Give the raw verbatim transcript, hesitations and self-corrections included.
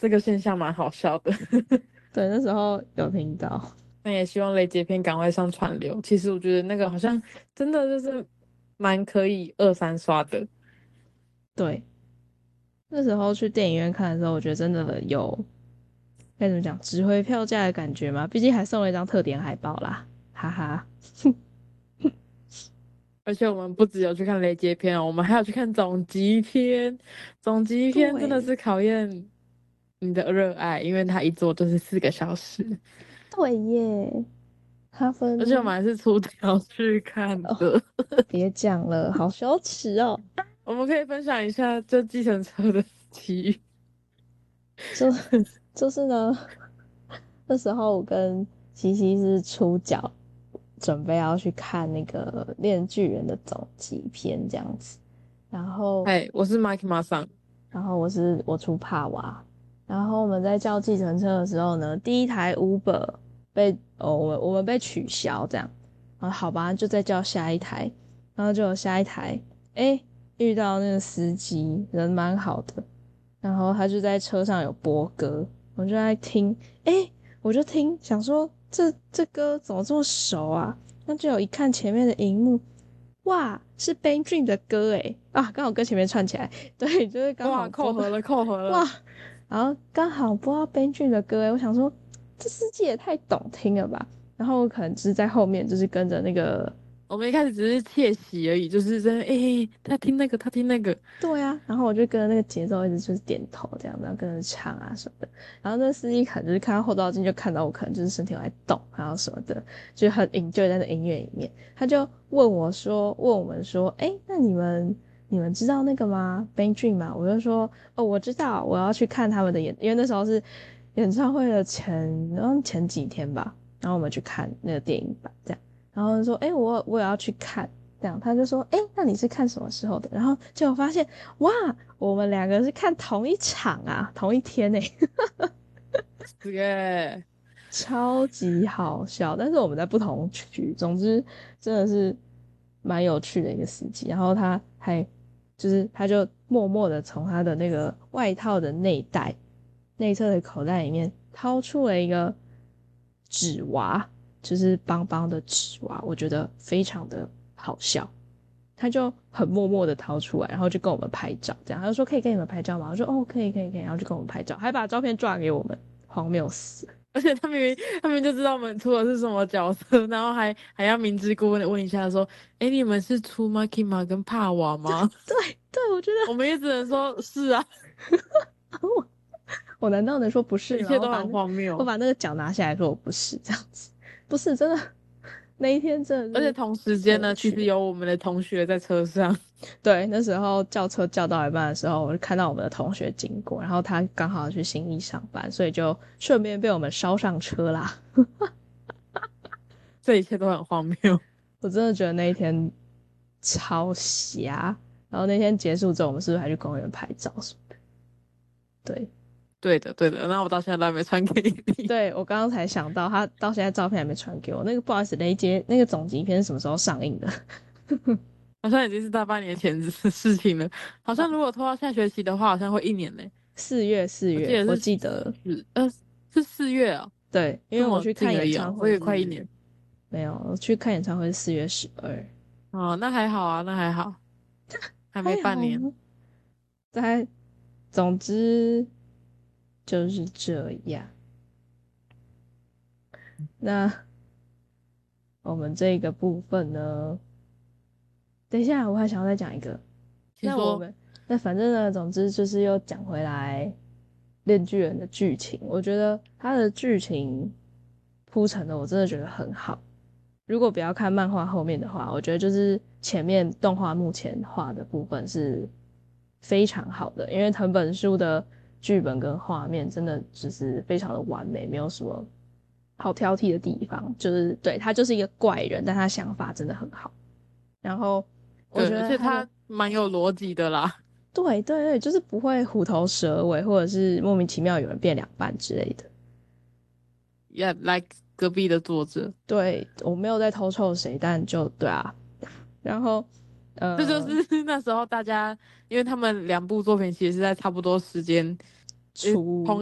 这个现象蛮好笑的。 对，那时候有听到。 那也希望雷杰片赶快上串流。其实我觉得那个好像真的就是蛮可以二三刷的。 对，那时候去电影院看的时候，我觉得真的有该怎么讲，值回票价的感觉嘛。毕竟还送了一张特典海报啦，哈哈。 而且我们不只有去看雷杰片哦，我们还要去看总集篇。总集篇真的对是考验你的热爱，因为它一坐就是四个小时。 对耶，他而且我们分还是出条去看哦， 的。 别讲了，好羞耻哦。 我们可以分享一下这计程车的奇遇。 就就是呢，那时候我跟西西是出脚，准备要去看那个《链锯人》的总集篇这样子。然后， 嗨，我是 Mike 马桑。 然后我是我出帕娃，然后我们在叫计程车的时候呢，第一台 Uber 被哦，我们我们被取消这样，啊，好吧，就再叫下一台，然后就有下一台，哎，遇到那个司机人蛮好的，然后他就在车上有播歌，我就在听，诶，我就听，想说这这歌怎么这么熟啊？那就有一看前面的荧幕，哇，是 Ben Dream 的歌诶，啊，刚好跟前面串起来，对，就是刚好哇， 播的， 扣合了，扣合哇， 了。 然后刚好播到 Ben Dream 的歌诶，我想说这司机也太懂听了吧，然后我可能就是在后面就是跟着那个我们一开始只是窃喜而已，就是在哎、欸，他听那个，他听那个。 对啊，然后我就跟着那个节奏一直就是点头这样，然后跟着唱啊什么的。然后那司机可能就是看到后照镜就看到我可能就是身体有在动，然后什么的，就很 enjoy 在那音乐里面。他就问我说，问我们说，哎，那你们你们知道那个吗 b a n Dream 吗？我就说，哦，我知道，我要去看他们的演，因为那时候是演唱会的前，然后前几天吧，然后我们去看那个电影版这样。然后说，哎，我我也要去看。这样，他就说：“哎、欸那你是看什么时候的？”然后结果发现，哇，我们两个是看同一场啊，同一天呢、欸这个超级好笑。但是我们在不同区，总之真的是蛮有趣的一个司机。然后他还就是他就默默的从他的那个外套的内袋内侧的口袋里面掏出了一个纸娃，就是邦邦的纸娃，我觉得非常的好笑。他就很默默的掏出来，然后就跟我们拍照，这样他就说可以跟你们拍照吗？我说哦可以可以可以，然后就跟我们拍照，还把照片转给我们，荒谬死。 而且他明明他明明就知道我们出的是什么角色，然后还还要明知故问的问一下说，哎、你们是出 Maki 吗？跟帕瓦吗？ 对对，我觉我得们也只能说是啊。 我我难道能说不是吗？ 一切都很我把那荒谬。 我把那个脚拿下来说我不是这样子，不是真的，那一天真的是而且同时太间呢，其实有趣了。 有我们的同学在车上。 对，那时候叫车叫到一半的时候，我就看到我们的同学经过，然后他刚好去新义上班，所以就顺便被我们捎上车啦。 这一切都很荒谬。 我真的觉得那一天超瞎。然后那天结束之后，我们是不是还去公园拍照什么的？对， 对的，对的。那我到现在都还没传给你。 对我刚刚才想到，他到现在照片还没传给我。那个不好意思，那一节那个总集片是什么时候上映的？ 好像已经是大半年前的事情了。好啊， 像如果拖到下学期的话，好像会一年呢。 四月四月，我我记得是记得， 四呃是四月啊。 对，因为我这么去看演近而已啊，我以唱会是为快一年。 没有，我去看演唱会是四月十二， 哦，那还好啊，那还好。还没还半年。 好吗？在，总之就是这样。那我们这个部分呢，等一下我还想要再讲一个。 请说。 那我们那反正呢，总之就是又讲回来《链锯人》的剧情，我觉得它的剧情铺陈的我真的觉得很好。如果不要看漫画后面的话，我觉得就是前面动画目前画的部分是非常好的，因为藤本树的剧本跟画面真的只是非常的完美，没有什么好挑剔的地方。就是对他就是一个怪人，但他想法真的很好。然后我对， 觉得他的而且他蛮有逻辑的啦。 对对对，就是不会虎头蛇尾，或者是莫名其妙有人变两半之类的。 也来隔壁的作者。 对我没有在偷臭谁，但就对啊。然后这就呃， 是那时候大家，因为他们两部作品其实是在差不多时间，呃，同出